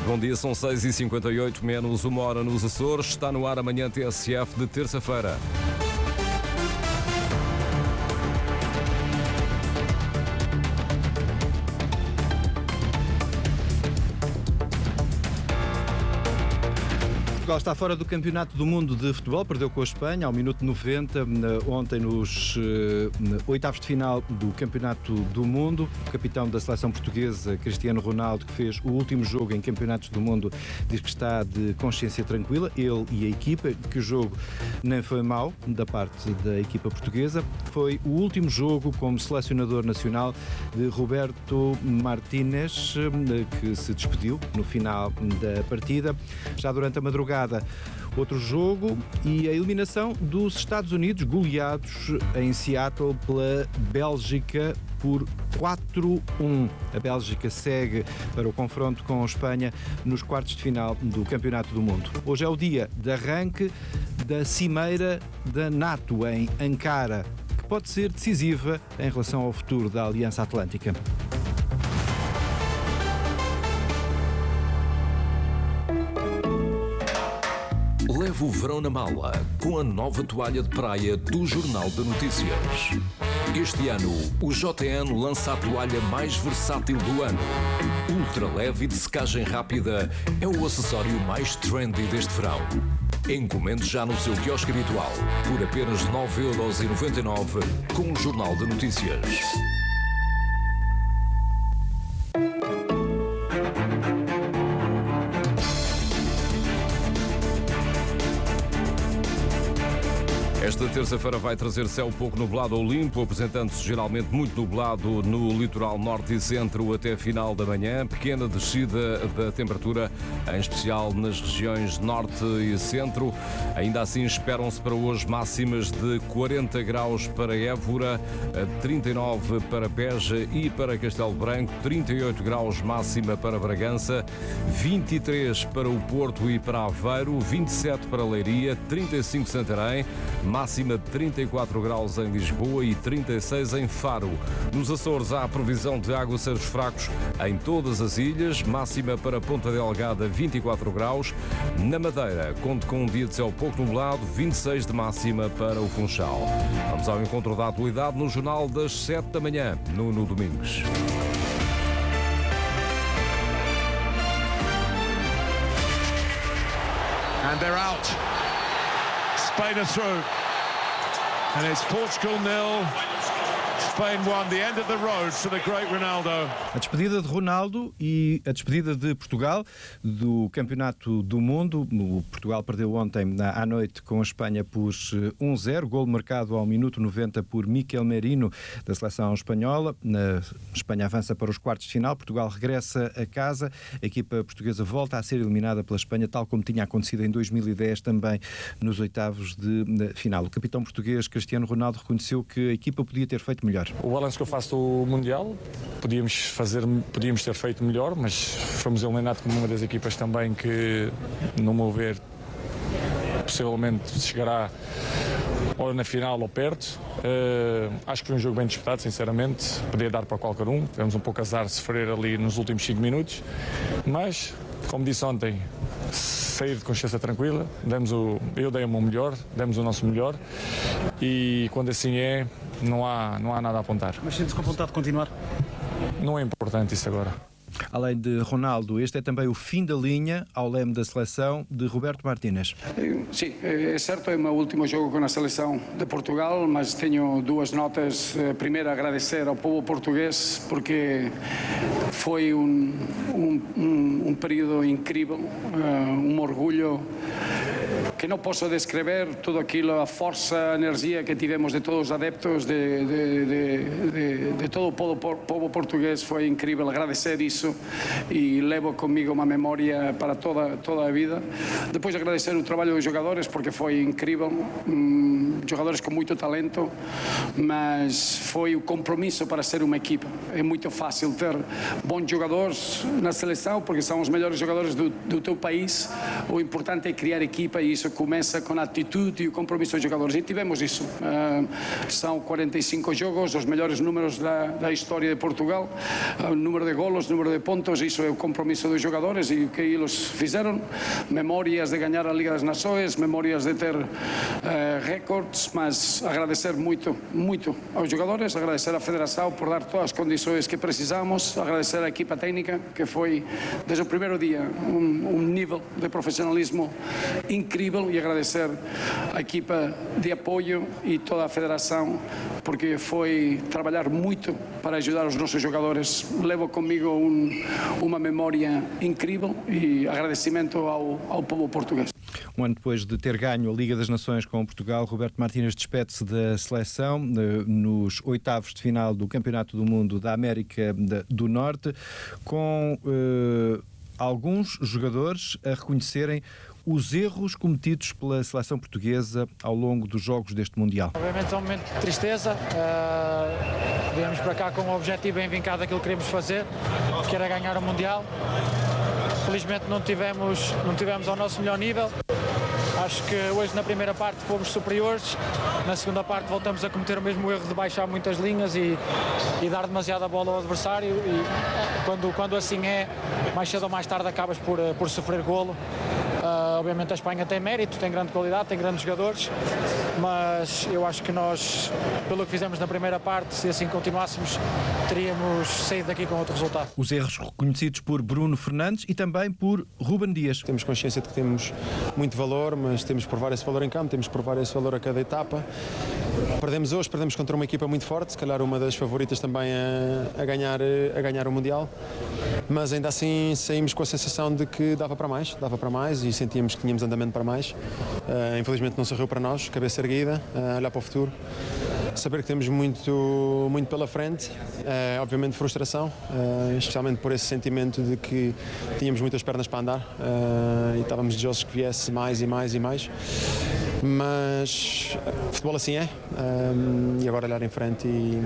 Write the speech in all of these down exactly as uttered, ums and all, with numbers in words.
Bom dia, são seis e cinquenta e oito, menos uma hora nos Açores. Está no ar amanhã T S F de terça-feira. Portugal está fora do Campeonato do Mundo de Futebol, perdeu com a Espanha ao minuto noventa, ontem nos uh, oitavos de final do Campeonato do Mundo. O capitão da seleção portuguesa, Cristiano Ronaldo, que fez o último jogo em Campeonatos do Mundo, diz que está de consciência tranquila, ele e a equipa, que o jogo nem foi mau da parte da equipa portuguesa. Foi o último jogo como selecionador nacional de Roberto Martínez, que se despediu no final da partida. Já durante a madrugada, outro jogo e a eliminação dos Estados Unidos, goleados em Seattle pela Bélgica por quatro a um. A Bélgica segue para o confronto com a Espanha nos quartos de final do Campeonato do Mundo. Hoje é o dia de arranque da cimeira da NATO em Ankara, que pode ser decisiva em relação ao futuro da Aliança Atlântica. Leve o verão na mala com a nova toalha de praia do Jornal de Notícias. Este ano, o J N lança a toalha mais versátil do ano. Ultra leve e de secagem rápida é o acessório mais trendy deste verão. Encomende já no seu quiosque habitual por apenas nove euros e noventa e nove com o Jornal de Notícias. Esta terça-feira vai trazer céu pouco nublado ou limpo, apresentando-se geralmente muito nublado no litoral norte e centro até final da manhã. Pequena descida da temperatura, em especial nas regiões norte e centro. Ainda assim, esperam-se para hoje máximas de quarenta graus para Évora, trinta e nove para Beja e para Castelo Branco, trinta e oito graus máxima para Bragança, vinte e três para o Porto e para Aveiro, vinte e sete para Leiria, trinta e cinco Santarém, máxima de trinta e quatro graus em Lisboa e trinta e seis em Faro. Nos Açores há previsão de aguaceiros fracos em todas as ilhas, máxima para Ponta Delgada vinte e quatro graus. Na Madeira, conte com um dia de céu pouco nublado, vinte e seis de máxima para o Funchal. Vamos ao encontro da atualidade no Jornal das sete da manhã, Nuno Domingos. And they're out. Spain are through. And it's Portugal nil, Spain one. The end of the road for the great Ronaldo. A despedida de Ronaldo e a despedida de Portugal do Campeonato do Mundo. O Portugal perdeu ontem à noite com a Espanha por um a zero, golo marcado ao minuto noventa por Mikel Merino, da seleção espanhola. A Espanha avança para os quartos de final, Portugal regressa a casa, a equipa portuguesa volta a ser eliminada pela Espanha, tal como tinha acontecido em dois mil e dez, também nos oitavos de final. O capitão português Cristiano Ronaldo reconheceu que a equipa podia ter feito melhor. O balanço que eu faço do Mundial, podíamos, fazer, podíamos ter feito melhor, mas fomos eliminados como uma das equipas também que, no meu ver, possivelmente chegará ou na final ou perto. Uh, acho que foi um jogo bem disputado, sinceramente. Podia dar para qualquer um. Tivemos um pouco azar de sofrer ali nos últimos cinco minutos. Mas, como disse ontem, sair de consciência tranquila. Demos o, eu dei o meu melhor, demos o nosso melhor. E quando assim é, não há, não há nada a apontar. Mas sente-se com vontade de continuar? Não é importante isso agora. Além de Ronaldo, este é também o fim da linha ao leme da seleção de Roberto Martínez. Sim, é certo, é o meu último jogo com a seleção de Portugal, mas tenho duas notas. Primeiro, agradecer ao povo português, porque foi um, um, um, um período incrível, um orgulho que não posso descrever, tudo aquilo, a força, a energia que tivemos de todos os adeptos, de, de, de, de, de todo o povo, povo português, foi incrível. Agradecer isso e levo comigo uma memória para toda, toda a vida. Depois agradecer o trabalho dos jogadores, porque foi incrível, hum, jogadores com muito talento, mas foi o compromisso para ser uma equipa. É muito fácil ter bons jogadores na seleção, porque são os melhores jogadores do, do teu país. O importante é criar equipa e isso isso começa com a atitude e o compromisso dos jogadores, e tivemos isso. Uh, são quarenta e cinco jogos, os melhores números da, da história de Portugal, o uh, número de golos, número de pontos, isso é o compromisso dos jogadores e o que eles fizeram, memórias de ganhar a Liga das Nações, memórias de ter uh, recordes, mas agradecer muito, muito aos jogadores, agradecer à Federação por dar todas as condições que precisamos, agradecer à equipa técnica, que foi desde o primeiro dia um, um nível de profissionalismo incrível, e agradecer à equipa de apoio e toda a Federação, porque foi trabalhar muito para ajudar os nossos jogadores. Levo comigo um, uma memória incrível e agradecimento ao, ao povo português. Um ano depois de ter ganho a Liga das Nações com Portugal, Roberto Martínez despede-se da seleção nos oitavos de final do Campeonato do Mundo da América do Norte, com uh, alguns jogadores a reconhecerem os erros cometidos pela seleção portuguesa ao longo dos jogos deste Mundial. Obviamente é um momento de tristeza. Uh, viemos para cá com o objetivo bem vincado daquilo que queríamos fazer, que era ganhar o Mundial. Felizmente não tivemos, não tivemos ao nosso melhor nível. Acho que hoje na primeira parte fomos superiores, na segunda parte voltamos a cometer o mesmo erro de baixar muitas linhas e, e dar demasiada bola ao adversário, e quando, quando assim é, mais cedo ou mais tarde acabas por, por sofrer golo. Uh, obviamente a Espanha tem mérito, tem grande qualidade, tem grandes jogadores, mas eu acho que nós, pelo que fizemos na primeira parte, se assim continuássemos, teríamos saído daqui com outro resultado. Os erros reconhecidos por Bruno Fernandes e também por Rúben Dias. Temos consciência de que temos muito valor, mas temos que provar esse valor em campo, temos que provar esse valor a cada etapa. Perdemos hoje, perdemos contra uma equipa muito forte, se calhar uma das favoritas também a, a, ganhar, a ganhar o Mundial, mas ainda assim saímos com a sensação de que dava para mais, dava para mais e sentíamos que tínhamos andamento para mais. Uh, infelizmente não sorriu para nós, cabeça erguida, uh, olhar para o futuro, saber que temos muito, muito pela frente, uh, obviamente frustração, uh, especialmente por esse sentimento de que tínhamos muitas pernas para andar uh, e estávamos desejosos que viesse mais e mais e mais. Mas futebol assim é, um, e agora olhar em frente e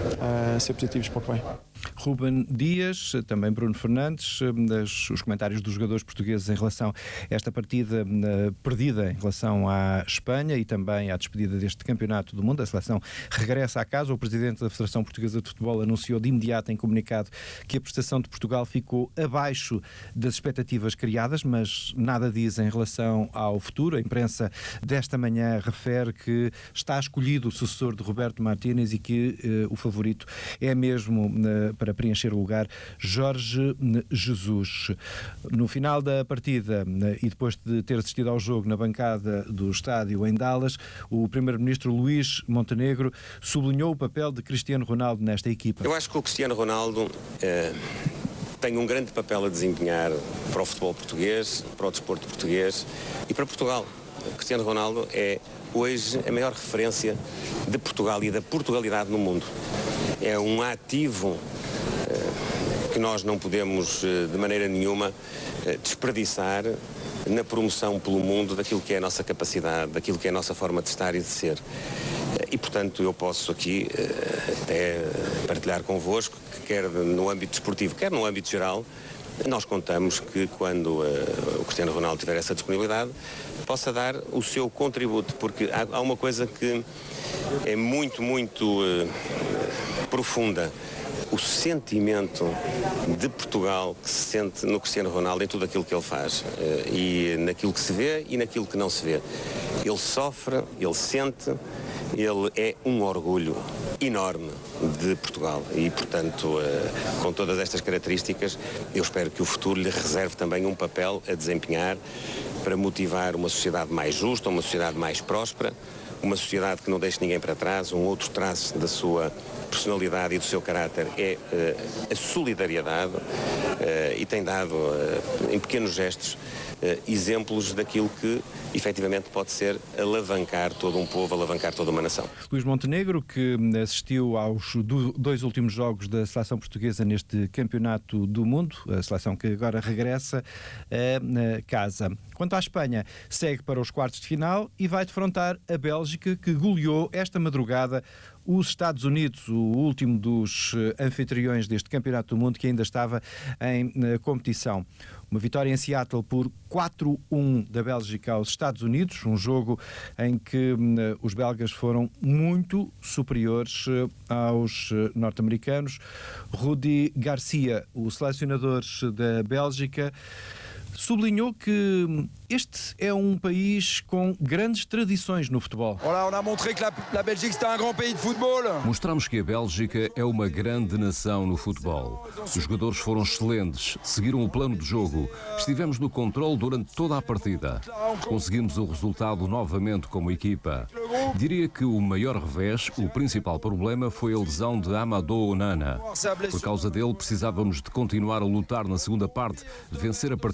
uh, ser positivos para o que vem. Rúben Dias, também Bruno Fernandes, os comentários dos jogadores portugueses em relação a esta partida uh, perdida em relação à Espanha e também à despedida deste Campeonato do Mundo. A seleção regressa à casa. O presidente da Federação Portuguesa de Futebol anunciou de imediato em comunicado que a prestação de Portugal ficou abaixo das expectativas criadas, mas nada diz em relação ao futuro. A imprensa desta manhã refere que está escolhido o sucessor de Roberto Martínez e que uh, o favorito é mesmo uh, para preencher o lugar Jorge Jesus. No final da partida uh, e depois de ter assistido ao jogo na bancada do estádio em Dallas, o primeiro-ministro Luís Montenegro sublinhou o papel de Cristiano Ronaldo nesta equipa. Eu acho que o Cristiano Ronaldo uh, tem um grande papel a desempenhar para o futebol português, para o desporto português e para Portugal. O Cristiano Ronaldo é hoje a maior referência de Portugal e da Portugalidade no mundo. É um ativo eh, que nós não podemos eh, de maneira nenhuma eh, desperdiçar na promoção pelo mundo daquilo que é a nossa capacidade, daquilo que é a nossa forma de estar e de ser. E, portanto, eu posso aqui eh, até partilhar convosco que quer no âmbito desportivo, quer no âmbito geral, nós contamos que quando uh, o Cristiano Ronaldo tiver essa disponibilidade, possa dar o seu contributo, porque há, há uma coisa que é muito, muito uh, profunda. O sentimento de Portugal que se sente no Cristiano Ronaldo em tudo aquilo que ele faz, uh, e naquilo que se vê e naquilo que não se vê. Ele sofre, ele sente, ele é um orgulho enorme de Portugal e, portanto, uh, com todas estas características, eu espero que o futuro lhe reserve também um papel a desempenhar para motivar uma sociedade mais justa, uma sociedade mais próspera, uma sociedade que não deixe ninguém para trás. Um outro traço da sua personalidade e do seu caráter é uh, a solidariedade uh, e tem dado, uh, em pequenos gestos, Uh, exemplos daquilo que efetivamente pode ser alavancar todo um povo, alavancar toda uma nação. Luís Montenegro, que assistiu aos do, dois últimos jogos da seleção portuguesa neste Campeonato do Mundo, a seleção que agora regressa a casa. Quanto à Espanha, segue para os quartos de final e vai defrontar a Bélgica, que goleou esta madrugada os Estados Unidos, o último dos anfitriões deste Campeonato do Mundo, que ainda estava em competição. Uma vitória em Seattle por quatro a um da Bélgica aos Estados Unidos, um jogo em que os belgas foram muito superiores aos norte-americanos. Rudi Garcia, o selecionador da Bélgica, sublinhou que este é um país com grandes tradições no futebol. Mostramos que a Bélgica é uma grande nação no futebol. Os jogadores foram excelentes, seguiram o plano de jogo, estivemos no controle durante toda a partida. Conseguimos o resultado novamente como equipa. Diria que o maior revés, o principal problema, foi a lesão de Amadou Onana. Por causa dele, precisávamos de continuar a lutar na segunda parte, de vencer a partida